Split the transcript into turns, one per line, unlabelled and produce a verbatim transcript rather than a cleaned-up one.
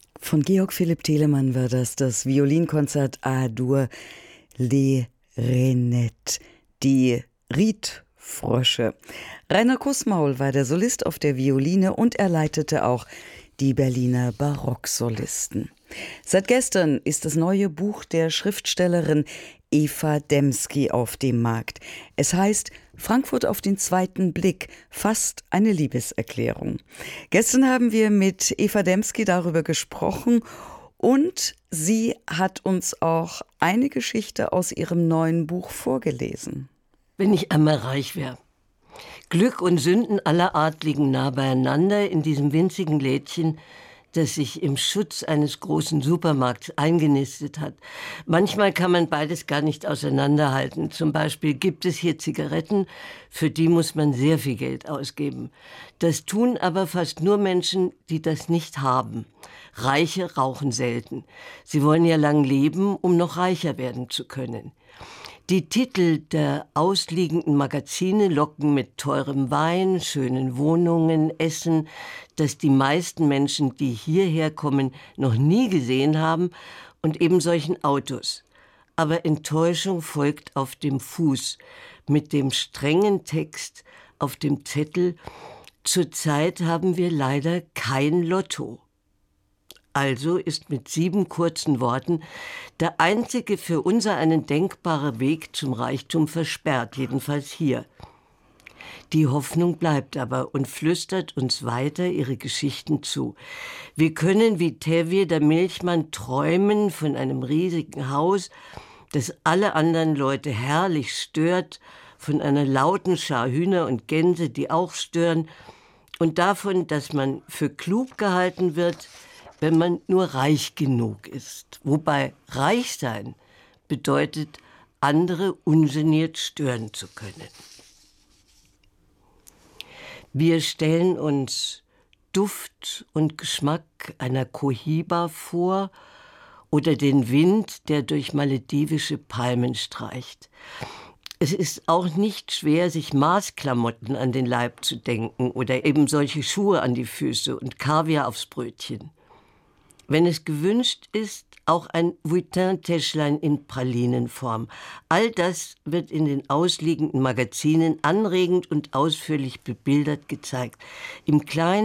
Von Georg Philipp Telemann war das das Violinkonzert A-Dur Les Rainettes, die Riedfrösche. Rainer Kussmaul war der Solist auf der Violine und er leitete auch die Berliner Barocksolisten. Seit gestern ist das neue Buch der Schriftstellerin Eva Demski auf dem Markt. Es heißt Frankfurt auf den zweiten Blick, fast eine Liebeserklärung. Gestern haben wir mit Eva Demski darüber gesprochen und sie hat uns auch eine Geschichte aus ihrem neuen Buch vorgelesen.
Wenn ich einmal reich wäre. Glück und Sünden aller Art liegen nah beieinander in diesem winzigen Lädchen, das sich im Schutz eines großen Supermarkts eingenistet hat. Manchmal kann man beides gar nicht auseinanderhalten. Zum Beispiel gibt es hier Zigaretten, für die muss man sehr viel Geld ausgeben. Das tun aber fast nur Menschen, die das nicht haben. Reiche rauchen selten. Sie wollen ja lang leben, um noch reicher werden zu können. Die Titel der ausliegenden Magazine locken mit teurem Wein, schönen Wohnungen, Essen, das die meisten Menschen, die hierher kommen, noch nie gesehen haben, und eben solchen Autos. Aber Enttäuschung folgt auf dem Fuß, mit dem strengen Text auf dem Zettel: Zurzeit haben wir leider kein Lotto. Also ist mit sieben kurzen Worten der einzige für unsereinen denkbare Weg zum Reichtum versperrt, jedenfalls hier. Die Hoffnung bleibt aber und flüstert uns weiter ihre Geschichten zu. Wir können wie Tevye, der Milchmann, träumen von einem riesigen Haus, das alle anderen Leute herrlich stört, von einer lauten Schar Hühner und Gänse, die auch stören, und davon, dass man für klug gehalten wird, wenn man nur reich genug ist. Wobei reich sein bedeutet, andere ungeniert stören zu können. Wir stellen uns Duft und Geschmack einer Cohiba vor oder den Wind, der durch maledivische Palmen streicht. Es ist auch nicht schwer, sich Maßklamotten an den Leib zu denken oder eben solche Schuhe an die Füße und Kaviar aufs Brötchen. Wenn es gewünscht ist, auch ein Vuitton-Täschlein in Pralinenform. All das wird in den ausliegenden Magazinen anregend und ausführlich bebildert gezeigt. Im Kleinen